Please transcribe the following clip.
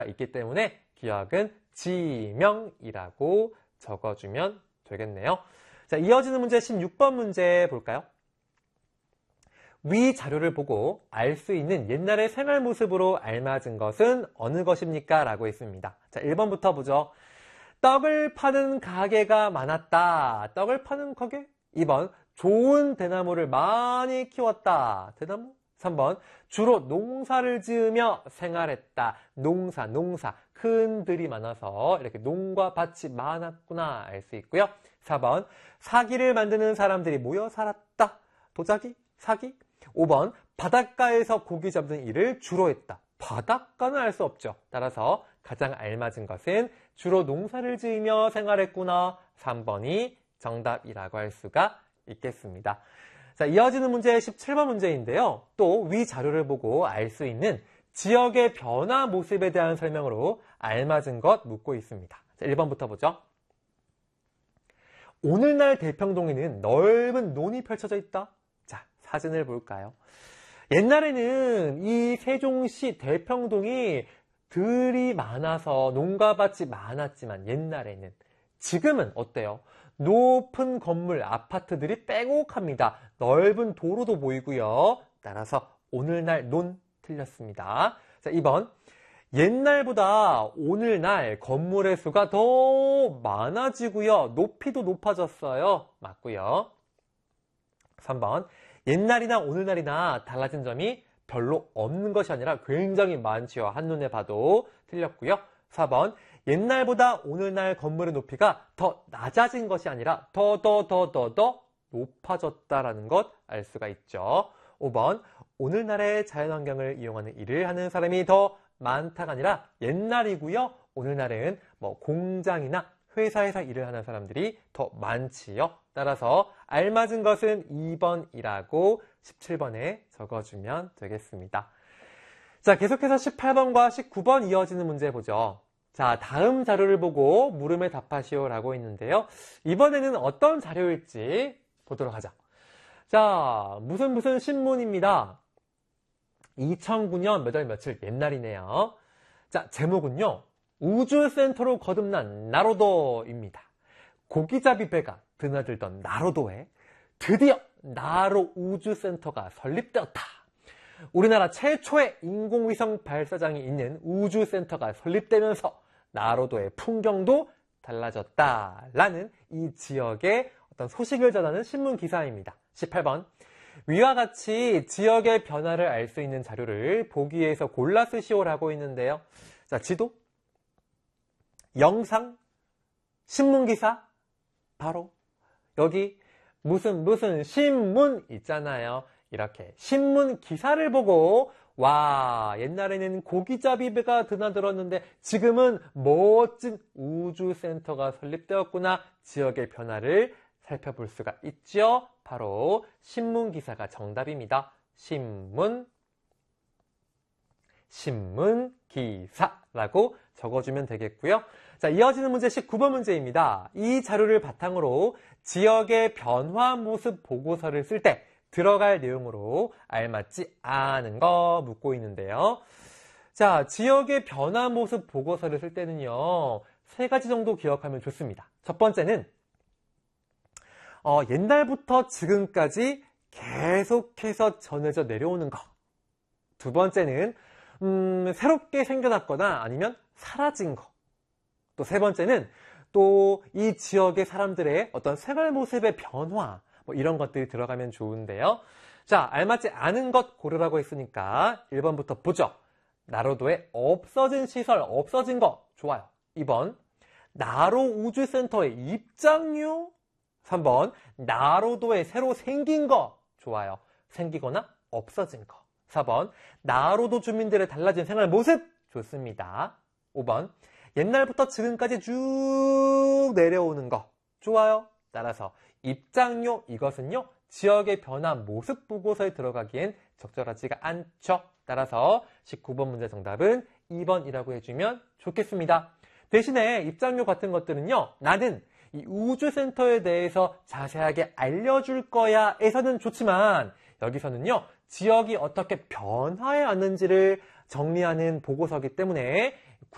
있기 때문에 기억은 지명이라고 적어주면 되겠네요. 자, 이어지는 문제 16번 문제 볼까요? 위 자료를 보고 알 수 있는 옛날의 생활 모습으로 알맞은 것은 어느 것입니까? 라고 했습니다. 자, 1번부터 보죠. 떡을 파는 가게가 많았다. 떡을 파는 가게? 2번, 좋은 대나무를 많이 키웠다. 대나무? 3번, 주로 농사를 지으며 생활했다. 농사. 큰 들이 많아서 이렇게 농과 밭이 많았구나 알 수 있고요. 4번, 사기를 만드는 사람들이 모여 살았다. 도자기? 사기? 5번, 바닷가에서 고기 잡는 일을 주로 했다. 바닷가는 알 수 없죠. 따라서 가장 알맞은 것은 주로 농사를 지으며 생활했구나. 3번이 정답이라고 할 수가 있겠습니다. 자, 이어지는 문제 17번 문제인데요. 또 위 자료를 보고 알 수 있는 지역의 변화 모습에 대한 설명으로 알맞은 것 묻고 있습니다. 자, 1번부터 보죠. 오늘날 대평동에는 넓은 논이 펼쳐져 있다. 자, 사진을 볼까요? 옛날에는 이 세종시 대평동이 들이 많아서 농가 밭이 많았지만 옛날에는, 지금은 어때요? 높은 건물, 아파트들이 빼곡합니다. 넓은 도로도 보이고요. 따라서 오늘날 논 틀렸습니다. 자, 2번. 옛날보다 오늘날 건물의 수가 더 많아지고요. 높이도 높아졌어요. 맞고요. 3번. 옛날이나 오늘날이나 달라진 점이 별로 없는 것이 아니라 굉장히 많지요. 한눈에 봐도 틀렸고요. 4번. 옛날보다 오늘날 건물의 높이가 더 낮아진 것이 아니라 더 높아졌다라는 것 알 수가 있죠. 5번. 오늘날의 자연환경을 이용하는 일을 하는 사람이 더 많다가 아니라 옛날이고요. 오늘날은 공장이나 회사에서 일을 하는 사람들이 더 많지요. 따라서 알맞은 것은 2번이라고 17번에 적어주면 되겠습니다. 자, 계속해서 18번과 19번 이어지는 문제 보죠. 자, 다음 자료를 보고 물음에 답하시오라고 했는데요. 이번에는 어떤 자료일지 보도록 하죠. 자, 무슨 신문입니다. 2009년 몇 월 며칠 옛날이네요. 자, 제목은요. 우주센터로 거듭난 나로도입니다. 고기잡이 배가 드나들던 나로도에 드디어 나로 우주센터가 설립되었다. 우리나라 최초의 인공위성 발사장이 있는 우주센터가 설립되면서 나로도의 풍경도 달라졌다라는 이 지역의 어떤 소식을 전하는 신문 기사입니다. 18번. 위와 같이 지역의 변화를 알 수 있는 자료를 보기에서 골라 쓰시오라고 있는데요. 자, 지도, 영상, 신문기사, 바로 여기 무슨 신문 있잖아요. 이렇게 신문 기사를 보고 와, 옛날에는 고기잡이 배가 드나들었는데 지금은 멋진 우주센터가 설립되었구나. 지역의 변화를 살펴볼 수가 있죠. 바로 신문 기사가 정답입니다. 신문 기사라고 적어주면 되겠고요. 자, 이어지는 문제 19번 문제입니다. 이 자료를 바탕으로 지역의 변화 모습 보고서를 쓸 때 들어갈 내용으로 알맞지 않은 거 묻고 있는데요. 자, 지역의 변화 모습 보고서를 쓸 때는요, 3가지 정도 기억하면 좋습니다. 첫 번째는 옛날부터 지금까지 계속해서 전해져 내려오는 거. 두 번째는 새롭게 생겨났거나 아니면 사라진 거. 또 세 번째는 또 이 지역의 사람들의 어떤 생활 모습의 변화, 이런 것들이 들어가면 좋은데요. 자, 알맞지 않은 것 고르라고 했으니까 1번부터 보죠. 나로도에 없어진 시설, 없어진 거 좋아요. 2번, 나로 우주센터의 입장료. 3번, 나로도에 새로 생긴 거 좋아요. 생기거나 없어진 거. 4번, 나로도 주민들의 달라진 생활 모습 좋습니다. 5번, 옛날부터 지금까지 쭉 내려오는 거 좋아요. 따라서 입장료, 이것은요, 지역의 변화 모습 보고서에 들어가기엔 적절하지가 않죠. 따라서 19번 문제 정답은 2번이라고 해주면 좋겠습니다. 대신에 입장료 같은 것들은요, 나는 이 우주센터에 대해서 자세하게 알려줄 거야 에서는 좋지만, 여기서는요, 지역이 어떻게 변화해 왔는지를 정리하는 보고서이기 때문에